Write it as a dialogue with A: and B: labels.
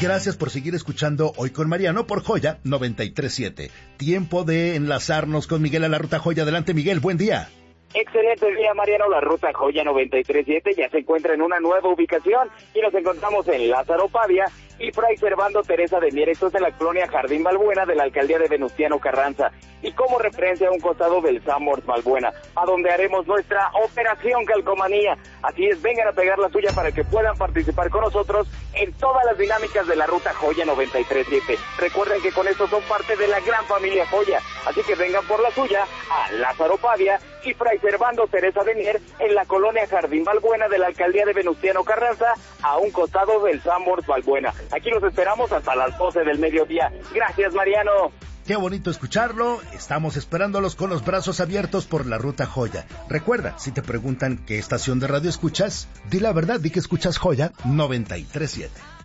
A: Gracias por seguir escuchando Hoy con Mariano por Joya 93.7. Tiempo de enlazarnos con Miguel a la Ruta Joya. Adelante, Miguel, buen día.
B: Excelente día, Mariano. La Ruta Joya 93.7 ya se encuentra en una nueva ubicación y nos encontramos en Lázaro Pavia y Fray Servando Teresa de Mier. Esto es en la colonia Jardín Balbuena de la alcaldía de Venustiano Carranza. Y como referencia a un costado del Sanborns Balbuena, a donde haremos nuestra operación Calcomanía. Así es, vengan a pegar la suya para que puedan participar con nosotros en todas las dinámicas de la Ruta Joya 93.7. Recuerden que con esto son parte de la gran familia Joya. Así que vengan por la suya a Lázaro Pavia y Fray Servando Teresa de Mier en la colonia Jardín Balbuena de la alcaldía de Venustiano Carranza, a un costado del Sanborns Balbuena. Aquí los esperamos hasta las 12 del mediodía. Gracias, Mariano.
A: Qué bonito escucharlo. Estamos esperándolos con los brazos abiertos por la Ruta Joya. Recuerda, si te preguntan qué estación de radio escuchas, di la verdad, di que escuchas Joya 93.7.